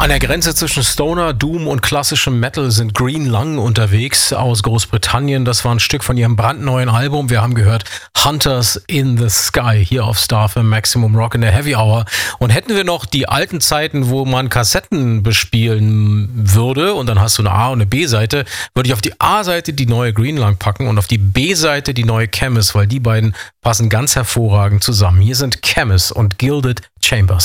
An der Grenze zwischen Stoner, Doom und klassischem Metal sind Green Lung unterwegs aus Großbritannien. Das war ein Stück von ihrem brandneuen Album. Wir haben gehört Hunters in the Sky hier auf Star FM Maximum Rock in der Heavy Hour. Und hätten wir noch die alten Zeiten, wo man Kassetten bespielen würde und dann hast du eine A- und eine B-Seite, würde ich auf die A-Seite die neue Green Lung packen und auf die B-Seite die neue Chemist, weil die beiden passen ganz hervorragend zusammen. Hier sind Chemist und Gilded Chambers.